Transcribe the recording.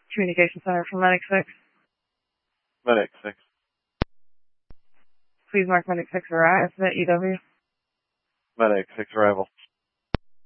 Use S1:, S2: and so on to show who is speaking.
S1: Communication Center from Medic 6.
S2: Medic 6.
S1: Please mark Medic 6 arrived at EW.
S2: Medic 6 arrival.